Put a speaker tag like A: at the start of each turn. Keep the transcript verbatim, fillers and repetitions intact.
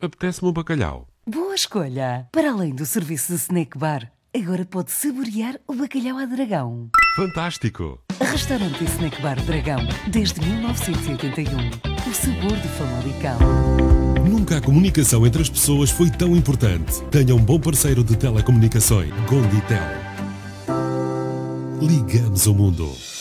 A: Apetece-me um bacalhau.
B: Boa escolha! Para além do serviço de snack bar, agora pode saborear o bacalhau à Dragão.
A: Fantástico!
B: Restaurante e Snack Bar Dragão, desde mil novecentos e oitenta e um. O sabor de Famalicão.
C: Nunca a comunicação entre as pessoas foi tão importante. Tenha um bom parceiro de telecomunicações. Gonditel. Ligamos o mundo.